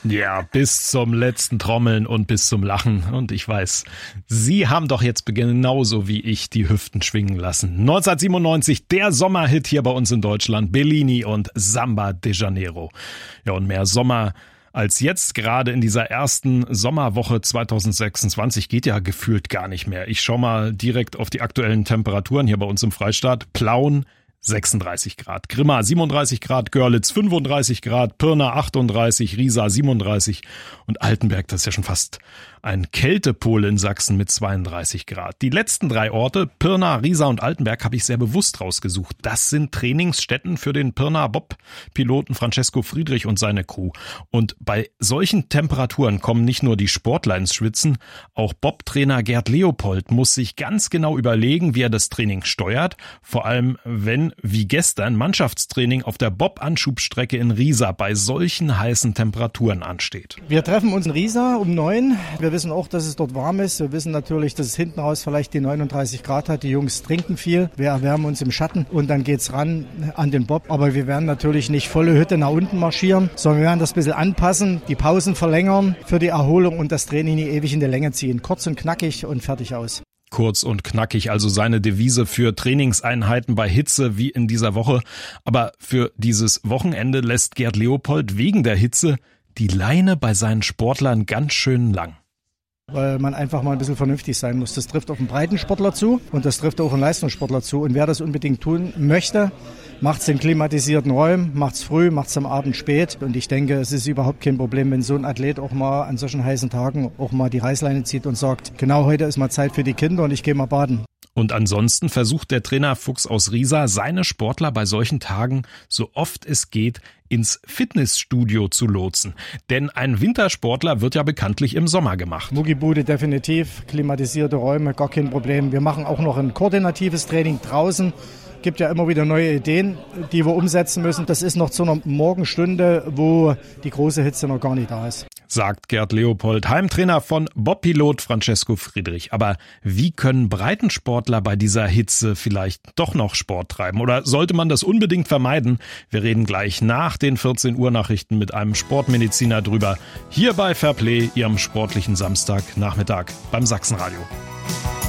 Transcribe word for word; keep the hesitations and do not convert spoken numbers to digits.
Ja, bis zum letzten Trommeln und bis zum Lachen. Und ich weiß, Sie haben doch jetzt genauso wie ich die Hüften schwingen lassen. neunzehnhundertsiebenundneunzig, der Sommerhit hier bei uns in Deutschland, Bellini und Samba de Janeiro. Ja, und mehr Sommer als jetzt gerade in dieser ersten Sommerwoche zweitausendsechsundzwanzig geht ja gefühlt gar nicht mehr. Ich schau mal direkt auf die aktuellen Temperaturen hier bei uns im Freistaat. Plauen sechsunddreißig Grad, Grimma siebenunddreißig Grad, Görlitz fünfunddreißig Grad, Pirna achtunddreißig, Riesa siebenunddreißig und Altenberg, das ist ja schon fast ein Kältepol in Sachsen mit zweiunddreißig Grad. Die letzten drei Orte, Pirna, Riesa und Altenberg, habe ich sehr bewusst rausgesucht. Das sind Trainingsstätten für den Pirna Bob-Piloten Francesco Friedrich und seine Crew. Und bei solchen Temperaturen kommen nicht nur die Sportler ins Schwitzen, auch Bob-Trainer Gerd Leopold muss sich ganz genau überlegen, wie er das Training steuert, vor allem wenn, wie gestern, Mannschaftstraining auf der Bob-Anschubstrecke in Riesa bei solchen heißen Temperaturen ansteht. Wir treffen uns in Riesa um neun. Wir wissen auch, dass es dort warm ist. Wir wissen natürlich, dass es hinten raus vielleicht die neununddreißig Grad hat. Die Jungs trinken viel. Wir erwärmen uns im Schatten und dann geht's ran an den Bob. Aber wir werden natürlich nicht volle Hütte nach unten marschieren, sondern wir werden das ein bisschen anpassen, die Pausen verlängern für die Erholung und das Training nicht ewig in die Länge ziehen. Kurz und knackig und fertig aus. Kurz und knackig, also seine Devise für Trainingseinheiten bei Hitze wie in dieser Woche. Aber für dieses Wochenende lässt Gerd Leopold wegen der Hitze die Leine bei seinen Sportlern ganz schön lang. Weil man einfach mal ein bisschen vernünftig sein muss. Das trifft auf einen Breitensportler zu und das trifft auch einen Leistungssportler zu. Und wer das unbedingt tun möchte, macht es in klimatisierten Räumen, macht es früh, macht es am Abend spät. Und ich denke, es ist überhaupt kein Problem, wenn so ein Athlet auch mal an solchen heißen Tagen auch mal die Reißleine zieht und sagt, genau heute ist mal Zeit für die Kinder und ich gehe mal baden. Und ansonsten versucht der Trainer Fuchs aus Riesa, seine Sportler bei solchen Tagen, so oft es geht, ins Fitnessstudio zu lotsen. Denn ein Wintersportler wird ja bekanntlich im Sommer gemacht. Muckibude definitiv, klimatisierte Räume, gar kein Problem. Wir machen auch noch ein koordinatives Training draußen. Gibt ja immer wieder neue Ideen, die wir umsetzen müssen. Das ist noch zu einer Morgenstunde, wo die große Hitze noch gar nicht da ist. Sagt Gerd Leopold, Heimtrainer von Bob-Pilot Francesco Friedrich. Aber wie können Breitensportler bei dieser Hitze vielleicht doch noch Sport treiben? Oder sollte man das unbedingt vermeiden? Wir reden gleich nach den vierzehn Uhr Nachrichten mit einem Sportmediziner drüber. Hier bei Fairplay, Ihrem sportlichen Samstagnachmittag beim Sachsenradio.